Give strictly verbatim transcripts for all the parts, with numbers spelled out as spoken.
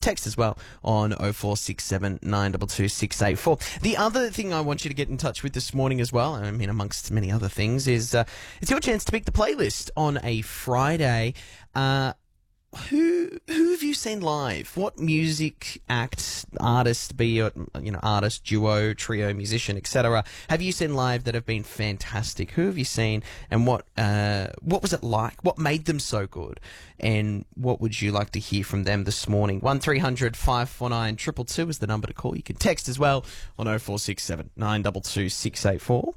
Text as well on oh four six seven, nine two two, six eight four. The other thing I want you to get in touch with this morning as well, I mean, amongst many other things, is uh, it's your chance to pick the playlist on a Friday. Uh, who who have you seen live? What music act, artist, be it, you know, artist, duo, trio, musician, et cetera, have you seen live that have been fantastic? Who have you seen, and what uh, what was it like? What made them so good? And what would you like to hear from them this morning? one three hundred, five four nine, two two two is the number to call. You can text as well on oh four six seven, nine two two, six eight four.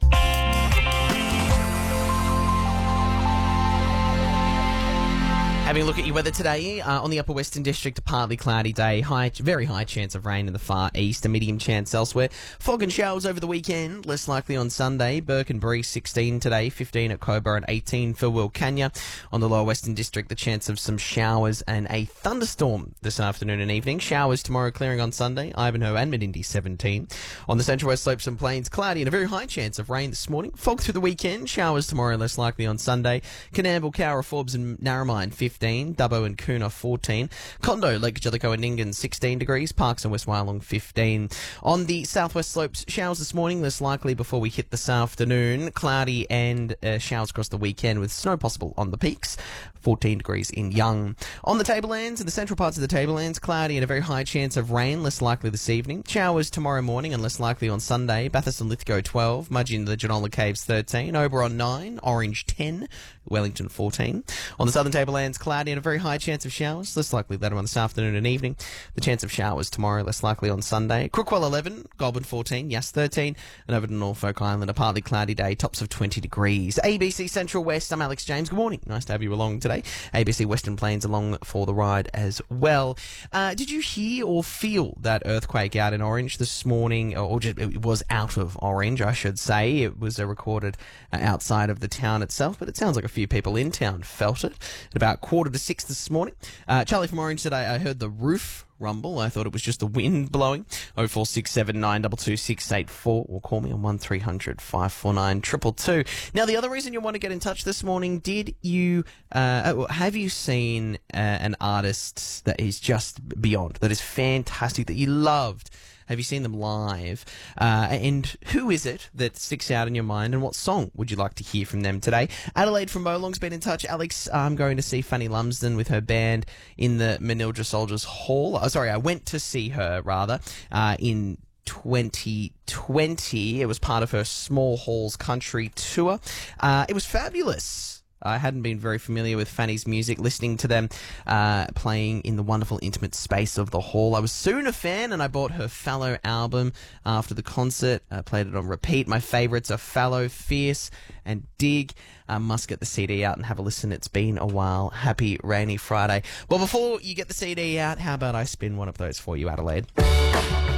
Having a look at your weather today, uh, on the Upper Western District, a partly cloudy day, high, very high chance of rain in the far east, a medium chance elsewhere. Fog and showers over the weekend, less likely on Sunday. Burke and Bree sixteen today, fifteen at Cobar and eighteen for Wilcannia. On the Lower Western District, the chance of some showers and a thunderstorm this afternoon and evening. Showers tomorrow, clearing on Sunday, Ivanhoe and Menindee seventeen. On the Central West Slopes and Plains, cloudy and a very high chance of rain this morning. Fog through the weekend, showers tomorrow, less likely on Sunday. Coonamble, Cowra, Forbes and Narromine fifteen. Dubbo and Coona fourteen, Condo, Lake Jellicoe and Nyngan sixteen degrees, Parks and West Wyalong fifteen. On the southwest slopes, showers this morning, less likely before we hit this afternoon. Cloudy and uh, showers across the weekend with snow possible on the peaks. fourteen degrees in Young. On the Tablelands, in the central parts of the Tablelands, cloudy and a very high chance of rain, less likely this evening. Showers tomorrow morning and less likely on Sunday. Bathurst and Lithgow twelve, Mudgee and the Genola Caves thirteen, Oberon nine, Orange ten, Wellington fourteen. On the southern Tablelands, cloudy and a very high chance of showers, less likely later on this afternoon and evening. The chance of showers tomorrow, less likely on Sunday. Crookwell eleven, Goulburn fourteen, Yass thirteen, and over to Norfolk Island, a partly cloudy day, tops of twenty degrees. A B C Central West, I'm Alex James. Good morning. Nice to have you along today. A B C Western Plains along for the ride as well. Uh, did you hear or feel that earthquake out in Orange this morning? Or just, it was out of Orange, I should say. It was uh, recorded uh, outside of the town itself, but it sounds like a few people in town felt it. At about quarter to six this morning. Uh, Charlie from Orange said, I, I heard the roof rumble. I thought it was just the wind blowing. oh four six seven, nine two two, six eight four or call me on one three hundred, five four nine, two two two. Now, the other reason you want to get in touch this morning, did you, uh, have you seen uh, an artist that is just beyond, that is fantastic, that you loved? Have you seen them live? Uh, and who is it that sticks out in your mind, and what song would you like to hear from them today? Adelaide from Molong's been in touch. Alex, I'm going to see Fanny Lumsden with her band in the Manildra Soldiers Hall. Oh, sorry, I went to see her, rather, uh, in twenty twenty. It was part of her Small Halls Country tour. Uh, it was fabulous. I hadn't been very familiar with Fanny's music, listening to them uh, playing in the wonderful intimate space of the hall. I was soon a fan, and I bought her Fallow album after the concert. I played it on repeat. My favourites are Fallow, Fierce and Dig. I must get the C D out and have a listen. It's been a while. Happy rainy Friday. Well, before you get the C D out, how about I spin one of those for you, Adelaide?